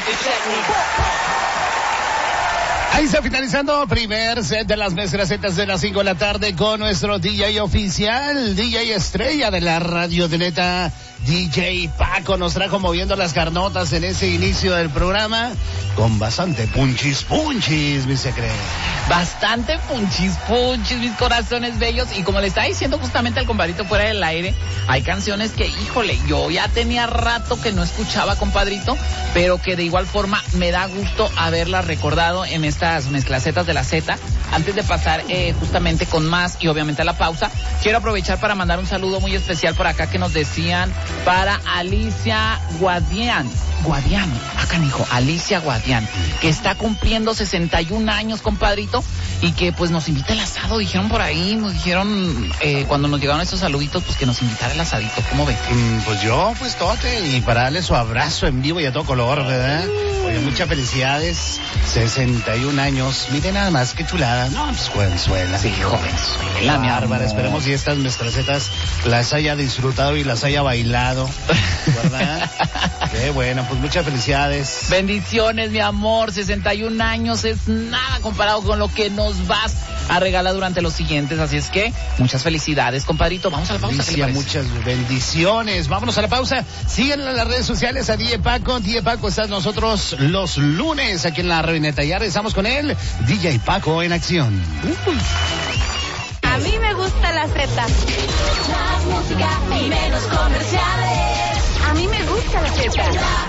Ahí está finalizando primer set de las mezclacetas de las 5 de la tarde con nuestro DJ oficial, DJ estrella de la radioteleta, DJ Paco. Nos trajo moviendo las carnotas en ese inicio del programa con bastante punchis, mi secreto. Bastante punchis, mis corazones bellos. Y como le estaba diciendo justamente al compadrito fuera del aire, hay canciones que, híjole, yo ya tenía rato que no escuchaba, compadrito, pero que de igual forma me da gusto haberlas recordado en estas mezclacetas de la Z. Antes de pasar justamente con más y obviamente a la pausa, quiero aprovechar para mandar un saludo muy especial por acá que nos decían para Alicia Guadián, Alicia Guadián, que está cumpliendo 61 años, compadrito, y que pues nos invita al asado, dijeron por ahí, nos dijeron cuando nos llegaron estos saluditos, pues que nos invitara el asadito, ¿cómo ve? Pues tote, y para darle su abrazo en vivo y a todo color, ¿verdad? Oye, muchas felicidades, 61 años, mire nada más, qué chulada, no, pues jovenzuela. Sí, jovenzuela, mi bárbara, esperemos que estas mezclacetas las haya disfrutado y las haya bailado, ¿verdad? Qué bueno, pues muchas felicidades. Bendiciones, mi amor, 61 años es nada comparado con lo que nos vas a regalar durante los siguientes, así es que muchas felicidades, compadrito. Vamos a la pausa. Alicia, muchas bendiciones. Vámonos a la pausa. Síganlo en las redes sociales a DJ Paco. DJ Paco está con nosotros los lunes aquí en la Revineta. Ya regresamos con él, DJ Paco en acción. A mí me gusta la Z. Más música y menos comerciales. A mí me gusta la Z.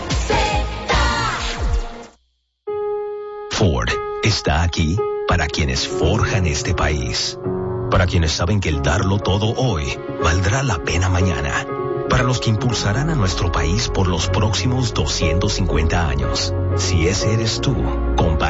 Ford está aquí para quienes forjan este país, para quienes saben que el darlo todo hoy valdrá la pena mañana, para los que impulsarán a nuestro país por los próximos 250 años. Si ese eres tú,